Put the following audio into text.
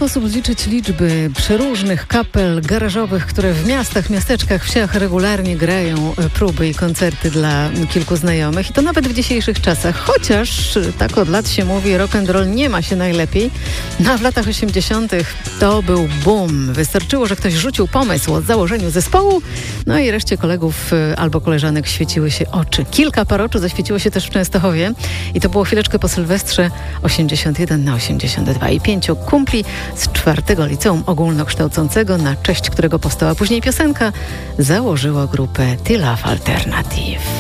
sposób zliczyć liczby przeróżnych kapel garażowych, które w miastach, miasteczkach, wsiach regularnie grają próby i koncerty dla kilku znajomych. I to nawet w dzisiejszych czasach. Chociaż tak od lat się mówi, rock'n'roll nie ma się najlepiej. No a w latach 80. to był boom. Wystarczyło, że ktoś rzucił pomysł o założeniu zespołu, no i reszcie kolegów albo koleżanek świeciły się oczy. Kilka par oczu zaświeciło się też w Częstochowie i to było chwileczkę po Sylwestrze 81/82 i 5 kumpli z 4. liceum ogólnokształcącego, na cześć którego powstała później piosenka, założyło grupę The Love Alternative.